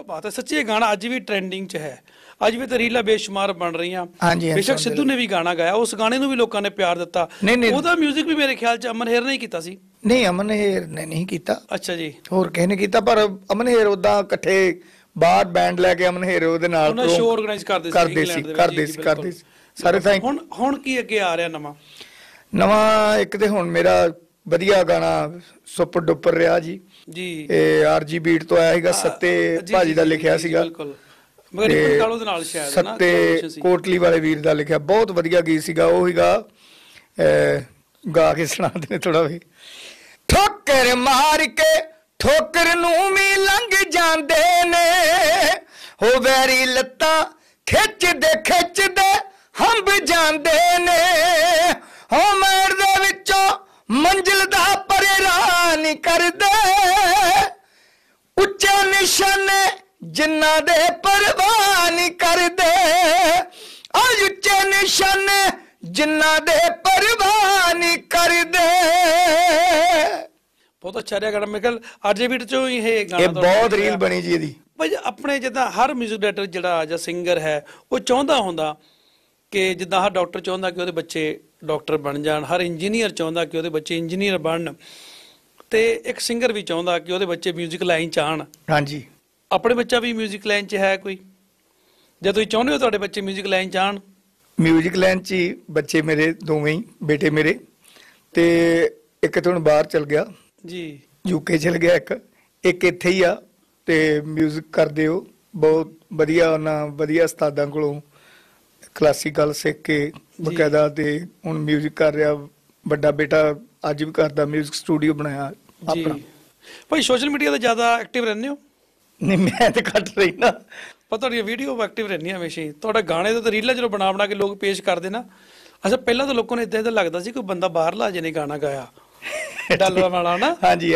ਬਾਤ ਹੈ, ਸੱਚੀ ਇਹ ਗਾਣਾ ਅੱਜ ਵੀ ਟ੍ਰੈਂਡਿੰਗ 'ਚ ਹੈ, ਅੱਜ ਵੀ ਤਾਂ ਰੀਲਾਂ ਬੇਸ਼ੁਮਾਰ ਬਣ ਰਹੀਆਂ। ਹਾਂਜੀ, ਬੇਸ਼ੱਕ ਸਿੱਧੂ ਨੇ ਵੀ ਗਾਣਾ ਗਾਇਆ, ਉਸ ਗਾਣੇ ਨੂੰ ਵੀ ਲੋਕਾਂ ਨੇ ਪਿਆਰ ਦਿੱਤਾ। ਨਹੀਂ ਉਹਦਾ 뮤직 ਵੀ ਮੇਰੇ ਖਿਆਲ 'ਚ ਅਮਨ ਹੇਰ ਨੇ ਹੀ ਕੀਤਾ ਸੀ। ਨਹੀਂ, ਅਮਨ ਹੇਰ ਨੇ ਨਹੀਂ ਕੀਤਾ, ਅੱਛਾ ਜੀ, ਹੋਰ ਕਿਸੇ ਨੇ ਕੀਤਾ। ਪਰ ਅਮਨ ਹੇਰ ਉਦਾਂ ਇਕੱਠੇ ਬਾਹਰ ਬੈਂਡ ਲੈ ਕੇ ਅਮਨ ਹੇਰ ਉਹਦੇ ਨਾਲ ਉਹਨਾਂ ਸ਼ੋਅ ਆਰਗੇਨਾਈਜ਼ ਕਰਦੇ ਸੀ ਸਾਰੇ ਥਾਂ। ਹੁਣ ਕੀ ਅੱਗੇ ਆ ਰਿਹਾ ਨਵਾਂ ਇੱਕ ਤੇ ਹੁਣ ਮੇਰਾ ਵਧੀਆ ਗਾਣਾ ਸੁਪਰ ਡੁਪਰ ਰਿਹਾ ਜੀ ਇਹ ਆਰਜੀ ਬੀਟ ਤੋਂ ਆਇਆ ਸੀਗਾ, ਸੱਤੇ ਭਾਜੀ ਦਾ ਲਿਖਿਆ ਸੀਗਾ, ਸੱਤੇ ਕੋਟਲੀ ਵਾਲੇ ਵੀਰ ਦਾ ਲਿਖਿਆ, ਬਹੁਤ ਵਧੀਆ ਗੀਤ ਸੀਗਾ। ਉਹ ਸੀਗਾ ਗਾ ਕੇ ਸੁਣਾਉਂਦੇ ਨੇ ਥੋੜਾ ਵੀ। ਠੋਕਰ ਮਾਰ ਕੇ ਠੋਕਰ ਨੂੰ ਵੀ ਲੰਘ ਜਾਂਦੇ ਨੇ, ਹੋ ਵੈਰੀ ਲੱਤਾਂ ਖਿੱਚਦੇ ਹੰਬ ਜਾਂਦੇ ਨੇ, ਹੋ ਮੈਰ ਦੇ ਵਿੱਚੋਂ ਮੰਜ਼ਿਲ ਦਾ ਪਰੇਰਾ ਨਹੀਂ ਕਰਦੇ, ਉੱਚੇ ਨਿਸ਼ਾਨੇ ਜਿਨ੍ਹਾਂ ਦੇ ਪਰਵਾਹ ਨਹੀਂ ਕਰਦੇ, ਆ ਉੱਚੇ ਨਿਸ਼ਾਨੇ ਜਿਨ੍ਹਾਂ ਦੇ ਪਰਵਾਹ ਨਹੀਂ ਕਰਦੇ। ਬਹੁਤ ਅੱਛਾ ਰਿਹਾ ਗਾਣਾ। ਮੇਰੇ ਖਿਆਲ ਆਰਜੇ ਬੀਟ ਚੋਂ ਹੀ ਇਹ ਗਾਣਾ ਬਹੁਤ ਰੀਲ ਬਣੀ ਜੀ ਇਹਦੀ। ਭਾਈ ਆਪਣੇ ਜਿੱਦਾਂ ਹਰ 뮤직 ਡਾਇਰੈਕਟਰ ਜਿਹੜਾ ਜਾਂ ਸਿੰਗਰ ਹੈ ਉਹ ਚਾਹੁੰਦਾ ਹੁੰਦਾ ਕਿ ਜਿੱਦਾਂ ਹਰ ਡਾਕਟਰ ਚਾਹੁੰਦਾ ਕਿ ਉਹਦੇ ਬੱਚੇ ਡਾਕਟਰ ਬਣ ਜਾਣ, ਹਰ ਇੰਜੀਨੀਅਰ ਚਾਹੁੰਦਾ ਕਿ ਉਹਦੇ ਬੱਚੇ ਇੰਜੀਨੀਅਰ ਬਣਨ, ਤੇ ਇੱਕ ਸਿੰਗਰ ਵੀ ਚਾਹੁੰਦਾ ਕਿ ਉਹਦੇ ਬੱਚੇ 뮤직 ਲਾਈਨ 'ਚ ਆਉਣ। ਹਾਂਜੀ, ਆਪਣੇ ਬੱਚਾ ਵੀ 뮤직 ਲਾਈਨ 'ਚ ਹੈ ਕੋਈ, ਜੇ ਤੁਸੀਂ ਚਾਹੁੰਦੇ ਹੋ ਤੁਹਾਡੇ ਬੱਚੇ 뮤직 ਲਾਈਨ 'ਚ ਆਉਣ? ਮਿਊਜ਼ਿਕ ਲਾਈਨ 'ਚ ਹੀ ਬੱਚੇ ਮੇਰੇ ਦੋਵੇਂ ਹੀ ਬੇਟੇ ਮੇਰੇ, ਤੇ ਇੱਕ ਤਾਂ ਹੁਣ ਬਾਹਰ ਚਲ ਗਿਆ ਜੀ, ਯੂਕੇ ਚਲ ਗਿਆ, ਇੱਕ ਇੱਥੇ ਹੀ ਆ, ਤੇ ਮਿਊਜ਼ਿਕ ਕਰਦੇ ਹੋ ਬਹੁਤ ਵਧੀਆ। ਉਹਨਾਂ ਵਧੀਆ ਉਸਤਾਦਾਂ ਕੋਲੋਂ ਕਲਾਸੀਕਲ ਸਿੱਖ ਕੇ ਬਕਾਇਦਾ ਤੇ ਹੁਣ ਮਿਊਜ਼ਿਕ ਕਰ ਰਿਹਾ। ਵੱਡਾ ਬੇਟਾ ਅੱਜ ਵੀ ਕਰਦਾ, ਮਿਊਜ਼ਿਕ ਸਟੂਡੀਓ ਬਣਾਇਆ ਆਪਣਾ। ਭਾਈ ਸੋਸ਼ਲ ਮੀਡੀਆ ਤੇ ਜ਼ਿਆਦਾ ਐਕਟਿਵ ਰਹਿੰਦੇ ਹੋ? ਨਹੀਂ, ਮੈਂ ਤਾਂ ਘੱਟ ਰਹਿਣਾ, ਪਰ ਤੁਹਾਡੀਆਂ ਵੀਡੀਓ ਐਕਟਿਵ ਰਹਿੰਦੀਆਂ ਹਮੇਸ਼ਾ ਹੀ। ਤੁਹਾਡਾ ਗਾਣੇ ਤੇ ਰੀਲਾਂ ਜਦੋਂ ਬਣਾ ਕੇ ਲੋਕ ਪੇਸ਼ ਕਰਦੇ ਨਾ, ਅੱਛਾ ਪਹਿਲਾਂ ਤਾਂ ਲੋਕਾਂ ਨੂੰ ਇਦਾਂ ਲੱਗਦਾ ਸੀ ਕੋਈ ਬੰਦਾ ਬਾਹਰਲਾ ਜਿਹਨੇ ਗਾਣਾ ਗਾਇਆ ਡਾਲਰਾਂ ਵਾਲਾ ਨਾ। ਹਾਂਜੀ।